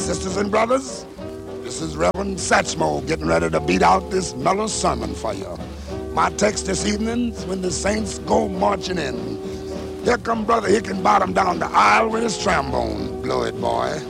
Sisters and brothers, this is Reverend Satchmo getting ready to beat out this mellow sermon for you. My text this evening is when the saints go marching in. Here come Brother Hickenbottom down the aisle with his trombone. Blow it, boy.